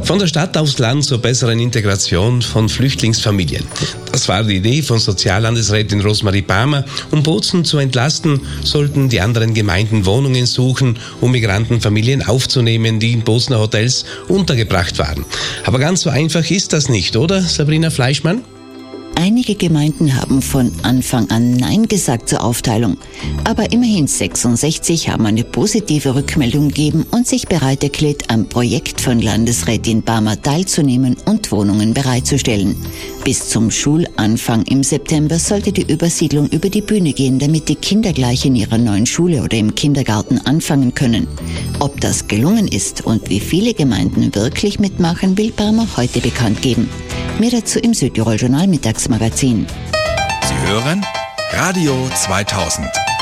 Von der Stadt aufs Land zur besseren Integration von Flüchtlingsfamilien. Das war die Idee von Soziallandesrätin Rosmarie Palmer. Um Bozen zu entlasten, sollten die anderen Gemeinden Wohnungen suchen, um Migrantenfamilien aufzunehmen, die in Bozener Hotels untergebracht waren. Aber ganz so einfach ist das nicht, oder, Sabrina Fleischmann? Einige Gemeinden haben von Anfang an Nein gesagt zur Aufteilung. Aber immerhin 66 haben eine positive Rückmeldung gegeben und sich bereit erklärt, am Projekt von Landesrätin Palmer teilzunehmen und Wohnungen bereitzustellen. Bis zum Schulanfang im September sollte die Übersiedlung über die Bühne gehen, damit die Kinder gleich in ihrer neuen Schule oder im Kindergarten anfangen können. Ob das gelungen ist und wie viele Gemeinden wirklich mitmachen, will Palmer heute bekannt geben. Mehr dazu im Südtirol Journal Mittagsmagazin. Sie hören Radio 2000.